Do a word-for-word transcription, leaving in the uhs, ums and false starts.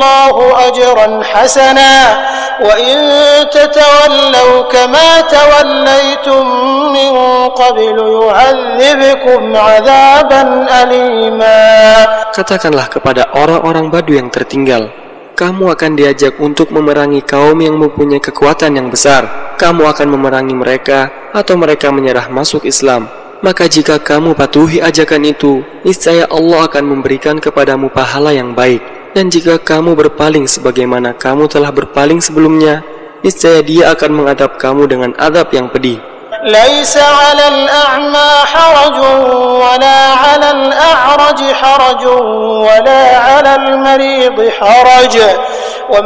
الله أجرا حسنا وإن تتولوا كما توليتم من قبل يعذبكم عذابا أليما. Katakanlah kepada orang-orang Badu yang tertinggal, kamu akan diajak untuk memerangi kaum yang mempunyai kekuatan yang besar. Kamu akan memerangi mereka atau mereka menyerah masuk Islam. Maka jika kamu patuhi ajakan itu, niscaya Allah akan memberikan kepadamu pahala yang baik. Dan jika kamu berpaling sebagaimana kamu telah berpaling sebelumnya, niscaya Dia akan mengadab kamu dengan adab yang pedih. ليس على الأعمى حرج ولا على الأعرج حرج ولا على المريض حرج